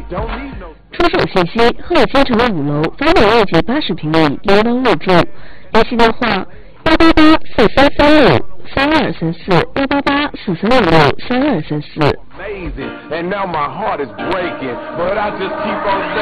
出手信息：赫尔新城的5楼，房本面积80平米，应当入住。联系电话：18843353234，18843353234。